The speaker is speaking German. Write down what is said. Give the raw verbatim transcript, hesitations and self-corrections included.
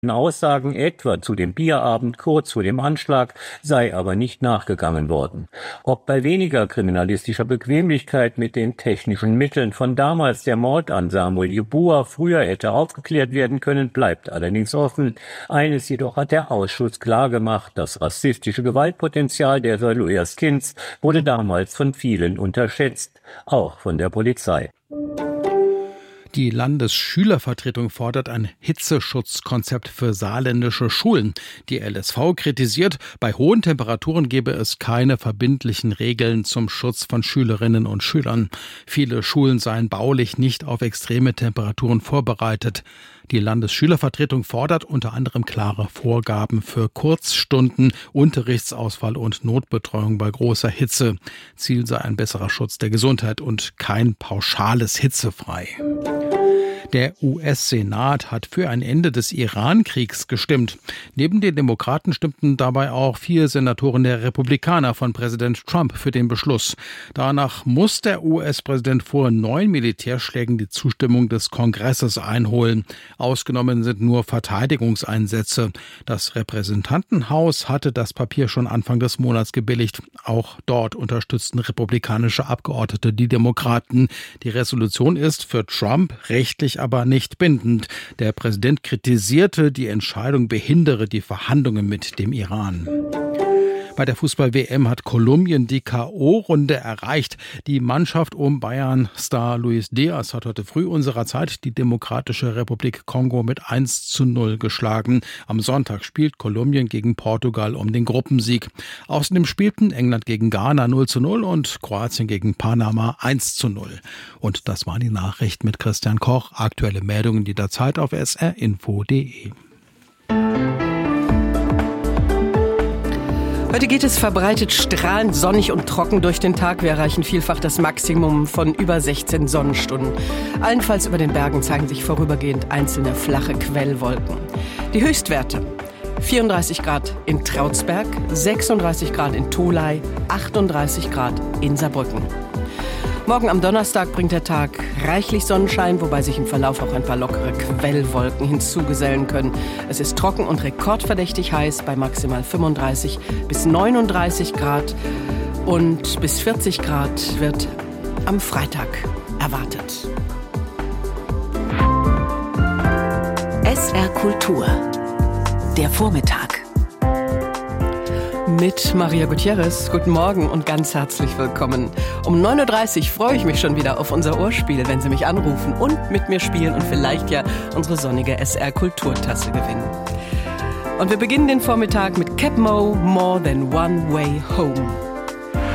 Aussagen etwa zu dem Bierabend kurz vor dem Anschlag sei aber nicht nachgegangen worden. Ob bei weniger kriminalistischer Bequemlichkeit mit den technischen Mitteln von damals der Mord an Samuel Yeboah früher hätte aufgeklärt werden können, bleibt allerdings offen. Eines jedoch hat der Ausschuss klargemacht: Das rassistische Gewaltpotenzial der Saint-Louis-Skins wurde damals von vielen unterschätzt, auch von der Polizei. Die Landesschülervertretung fordert ein Hitzeschutzkonzept für saarländische Schulen. Die L S V kritisiert, bei hohen Temperaturen gebe es keine verbindlichen Regeln zum Schutz von Schülerinnen und Schülern. Viele Schulen seien baulich nicht auf extreme Temperaturen vorbereitet. Die Landesschülervertretung fordert unter anderem klare Vorgaben für Kurzstunden, Unterrichtsausfall und Notbetreuung bei großer Hitze. Ziel sei ein besserer Schutz der Gesundheit und kein pauschales Hitzefrei. Der U S-Senat hat für ein Ende des Iran-Kriegs gestimmt. Neben den Demokraten stimmten dabei auch vier Senatoren der Republikaner von Präsident Trump für den Beschluss. Danach muss der U S-Präsident vor neun Militärschlägen die Zustimmung des Kongresses einholen. Ausgenommen sind nur Verteidigungseinsätze. Das Repräsentantenhaus hatte das Papier schon Anfang des Monats gebilligt. Auch dort unterstützten republikanische Abgeordnete die Demokraten. Die Resolution ist für Trump rechtlich aber nicht bindend. Der Präsident kritisierte, die Entscheidung behindere die Verhandlungen mit dem Iran. Bei der Fußball-W M hat Kolumbien die K O-Runde erreicht. Die Mannschaft um Bayern-Star Luis Diaz hat heute früh unserer Zeit die Demokratische Republik Kongo mit eins zu null geschlagen. Am Sonntag spielt Kolumbien gegen Portugal um den Gruppensieg. Außerdem spielten England gegen Ghana null zu null und Kroatien gegen Panama eins zu null. Und das war die Nachricht mit Christian Koch. Aktuelle Meldungen jederzeit auf s r info punkt d e. Heute geht es verbreitet strahlend sonnig und trocken durch den Tag. Wir erreichen vielfach das Maximum von über sechzehn Sonnenstunden. Allenfalls über den Bergen zeigen sich vorübergehend einzelne flache Quellwolken. Die Höchstwerte: vierunddreißig Grad in Trautzberg, sechsunddreißig Grad in Tholey, achtunddreißig Grad in Saarbrücken. Morgen am Donnerstag bringt der Tag reichlich Sonnenschein, wobei sich im Verlauf auch ein paar lockere Quellwolken hinzugesellen können. Es ist trocken und rekordverdächtig heiß bei maximal fünfunddreißig bis neununddreißig Grad und bis vierzig Grad wird am Freitag erwartet. S R Kultur, der Vormittag. Mit Maria Gutierrez. Guten Morgen und ganz herzlich willkommen. Um neun Uhr dreißig freue ich mich schon wieder auf unser Ohrspiel, wenn Sie mich anrufen und mit mir spielen und vielleicht ja unsere sonnige S R-Kulturtasse gewinnen. Und wir beginnen den Vormittag mit Cap Moe, More Than One Way Home.